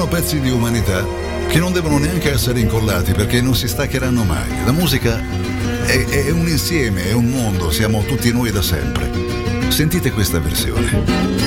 pezzi di umanità che non devono neanche essere incollati perché non si staccheranno mai. La musica è un insieme, è un mondo, siamo tutti noi da sempre. Sentite questa versione.